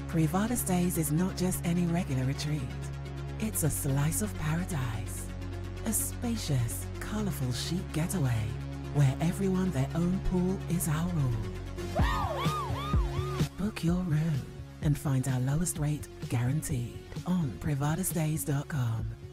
Privada Stays is not just any regular retreat. It's a slice of paradise. A spacious, colourful chic getaway where everyone their own pool is our rule. Book your room and find our lowest rate guaranteed on privadastays.com.